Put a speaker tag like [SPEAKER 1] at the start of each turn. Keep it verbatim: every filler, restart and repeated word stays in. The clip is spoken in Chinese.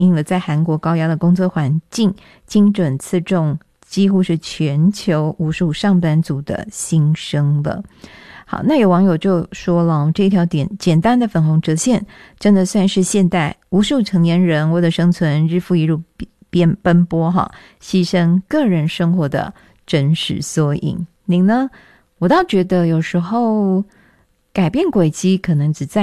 [SPEAKER 1] 映了在韩国高压的工作环境，精准刺中几乎是全球无数上班族的心声了。好，那有网友就说了，这条简简单的粉红折线真的算是现代无数成年人为了生存日复一日边奔波哈，牺牲个人生活的真实缩影。您呢？我倒觉得有时候改变轨迹可能只在